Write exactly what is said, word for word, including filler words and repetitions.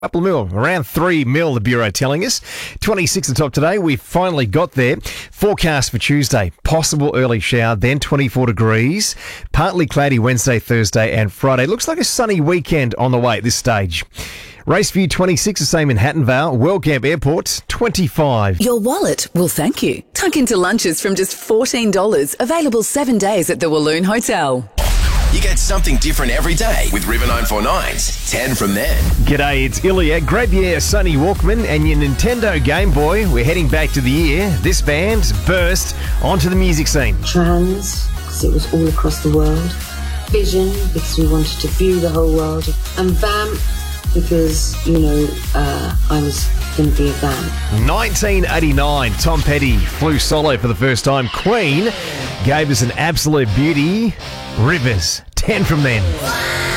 Couple of mil, around three mil, the Bureau telling us. twenty-six on top today. We finally got there. Forecast for Tuesday. Possible early shower, then twenty-four degrees. Partly cloudy Wednesday, Thursday and Friday. Looks like a sunny weekend on the way at this stage. Raceview twenty-six, the same in Hatton Vale. Worldcamp Airport, twenty-five. Your wallet will thank you. Tuck into lunches from just fourteen dollars. Available seven days at the Walloon Hotel. You get something different every day with River nine forty-nine's ten from then. G'day, it's Ilya. Grab your Sony Walkman and your Nintendo Game Boy. We're heading back to the year this band burst onto the music scene. Trans, because it was all across the world. Vision, because we wanted to view the whole world. And Vamp, because, you know, uh, I was going to be a vamp. nineteen eighty-nine, Tom Petty flew solo for the first time. Queen gave us an absolute beauty. Rivers, ten from then.